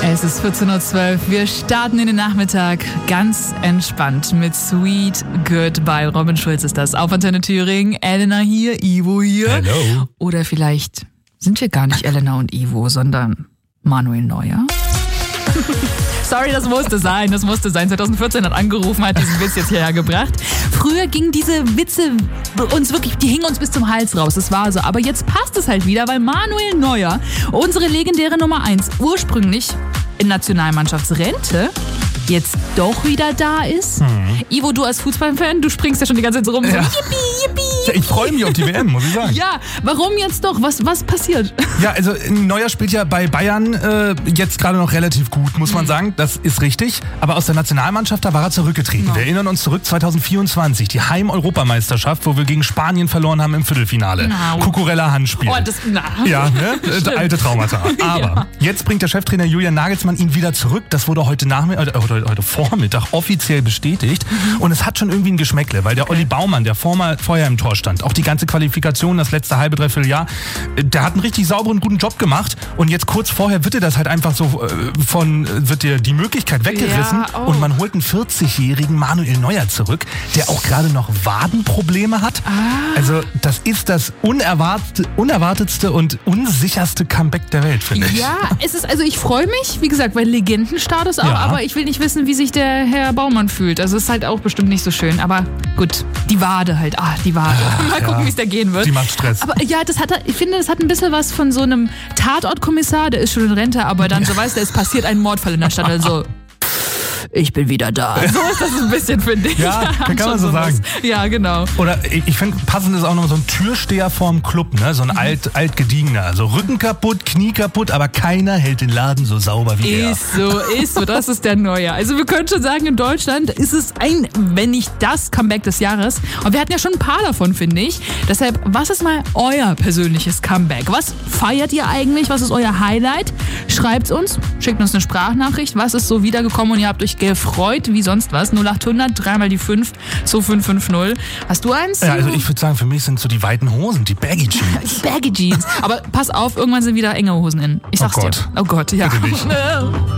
Es ist 14.12 Uhr. Wir starten in den Nachmittag ganz entspannt mit Sweet Goodbye. Robin Schulz ist das. Auf Antenne Thüringen. Elena hier, Ivo hier. Hello. Oder vielleicht sind wir gar nicht Elena und Ivo, sondern Manuel Neuer. Sorry, das musste sein. 2014 hat angerufen, hat diesen Witz jetzt hierher gebracht. Früher gingen diese Witze uns wirklich, die hingen uns bis zum Hals raus. Das war so. Aber jetzt passt es halt wieder, weil Manuel Neuer, unsere legendäre Nummer 1, ursprünglich in Nationalmannschaftsrente, jetzt doch wieder da ist. Ivo, du als Fußballfan, du springst ja schon die ganze Zeit rum. So, Ja. yippie, yippie. Ja, ich freue mich auf die WM, muss ich sagen. Ja, warum jetzt doch? Was passiert? Ja, also Neuer spielt ja bei Bayern jetzt gerade noch relativ gut, muss man sagen. Das ist richtig. Aber aus der Nationalmannschaft, da war er zurückgetreten. Ja. Wir erinnern uns zurück 2024, die Heim-Europameisterschaft, wo wir gegen Spanien verloren haben im Viertelfinale. Na. Cucurella-Handspiel. Oh, das, Ja, ne? Alte Traumata. Aber jetzt bringt der Cheftrainer Julian Nagelsmann ihn wieder zurück. Das wurde heute Vormittag offiziell bestätigt. Und es hat schon irgendwie ein Geschmäckle, weil der Olli Baumann, der vorher im Tor stand, auch die ganze Qualifikation, das letzte halbe, dreiviertel Jahr, der hat einen richtig sauberen, guten Job gemacht. Und jetzt kurz vorher wird dir das halt einfach so wird dir die Möglichkeit weggerissen. Ja, oh. Und man holt einen 40-jährigen Manuel Neuer zurück, der auch gerade noch Wadenprobleme hat. Also das ist das unerwartetste und unsicherste Comeback der Welt, finde ich. Ja, also ich freue mich, wie gesagt, weil Legendenstatus auch, Ja. aber ich will nicht wissen, wie sich der Herr Baumann fühlt. Also es ist halt auch bestimmt nicht so schön, aber gut, die Wade halt, die Wade. Mal gucken, ja. wie es da gehen wird. Die macht Stress. Aber ja, ich finde, das hat ein bisschen was von so einem Tatortkommissar, der ist schon in Rente, aber dann so weißt du, es passiert ein Mordfall in der Stadt, also ich bin wieder da. So ist das ein bisschen, finde ich. Ja, kann man schon so sowas. sagen. Ja, genau. Oder ich finde, passend ist auch noch so ein Türsteher vorm Club, ne? So ein altgediegener. Also Rücken kaputt, Knie kaputt, aber keiner hält den Laden so sauber wie er. Ist so, das ist der Neue. Also wir können schon sagen, in Deutschland ist es wenn nicht das Comeback des Jahres. Und wir hatten ja schon ein paar davon, finde ich. Deshalb, was ist mal euer persönliches Comeback? Was feiert ihr eigentlich? Was ist euer Highlight? Schreibt's uns, schickt uns eine Sprachnachricht. Was ist so wiedergekommen und ihr habt euch gefreut wie sonst was? 0800 3 mal die 5 2550. Hast du eins? Ja, also ich würde sagen, für mich sind so die weiten Hosen, die Baggy Jeans. Die Baggy Jeans. Aber pass auf, irgendwann sind wieder enge Hosen in. Ich sag's Oh dir. Gott. Oh Gott, ja. Bitte nicht.